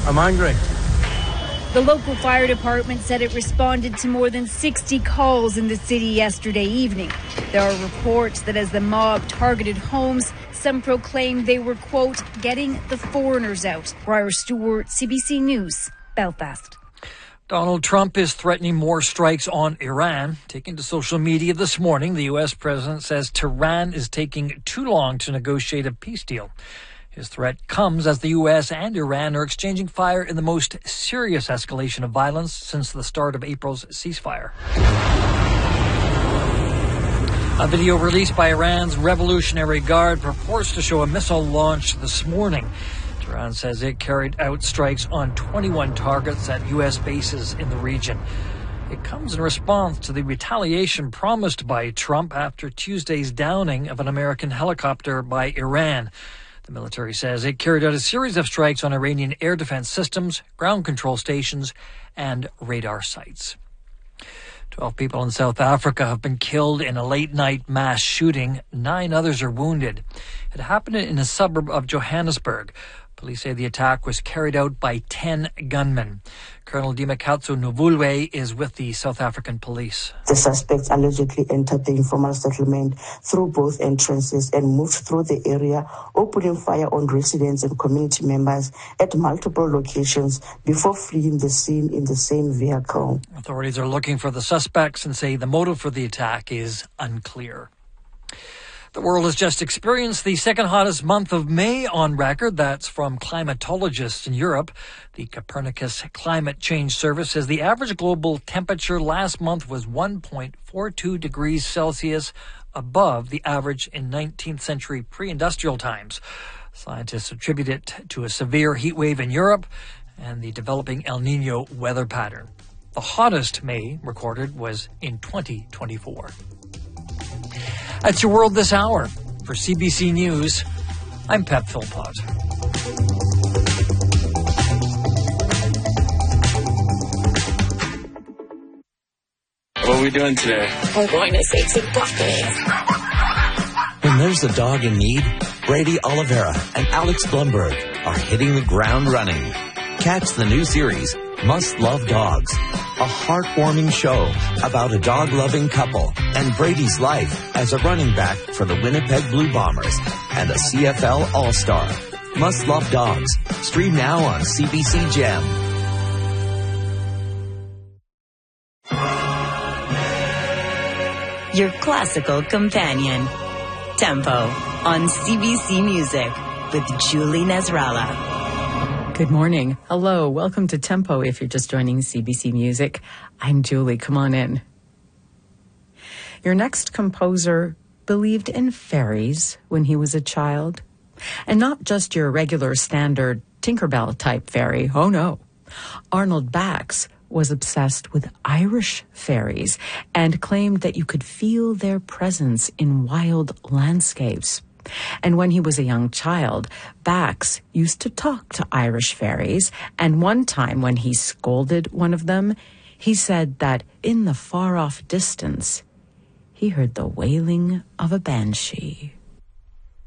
I'm angry. The local fire department said it responded to more than 60 calls in the city yesterday evening. There are reports that as the mob targeted homes, some proclaimed they were, quote, getting the foreigners out. Ryra Stewart, CBC News, Belfast. Donald Trump is threatening more strikes on Iran. Taking to social media this morning, the U.S. president says Tehran is taking too long to negotiate a peace deal. His threat comes as the U.S. and Iran are exchanging fire in the most serious escalation of violence since the start of April's ceasefire. A video released by Iran's Revolutionary Guard purports to show a missile launch this morning. Tehran says it carried out strikes on 21 targets at U.S. bases in the region. It comes in response to the retaliation promised by Trump after Tuesday's downing of an American helicopter by Iran. The military says it carried out a series of strikes on Iranian air defense systems, ground control stations, and radar sites. 12 people in South Africa have been killed in a late-night mass shooting. 9 others are wounded. It happened in a suburb of Johannesburg. Police say the attack was carried out by 10 gunmen. Colonel Dimakatso Novulwe is with the South African police. The suspects allegedly entered the informal settlement through both entrances and moved through the area, opening fire on residents and community members at multiple locations before fleeing the scene in the same vehicle. Authorities are looking for the suspects and say the motive for the attack is unclear. The world has just experienced the second hottest month of May on record. That's from climatologists in Europe. The Copernicus Climate Change Service says the average global temperature last month was 1.42 degrees Celsius above the average in 19th century pre-industrial times. Scientists attribute it to a severe heat wave in Europe and the developing El Nino weather pattern. The hottest May recorded was in 2024. That's your world this hour. For CBC News, I'm Pep Philpott. What are we doing today? We're going to say some buffets. When there's a dog in need, Brady Oliveira and Alex Blumberg are hitting the ground running. Catch the new series, Must Love Dogs, a heartwarming show about a dog-loving couple and Brady's life as a running back for the Winnipeg Blue Bombers and a CFL All-Star. Must Love Dogs. Stream now on CBC Gem. Your classical companion. Tempo on CBC Music with Julie Nasrallah. Good morning. Hello. Welcome to Tempo. If you're just joining CBC Music, I'm Julie. Come on in. Your next composer believed in fairies when he was a child. And not just your regular standard Tinkerbell type fairy. Oh no. Arnold Bax was obsessed with Irish fairies and claimed that you could feel their presence in wild landscapes. And when he was a young child, Bax used to talk to Irish fairies, and one time when he scolded one of them, he said that in the far-off distance, he heard the wailing of a banshee.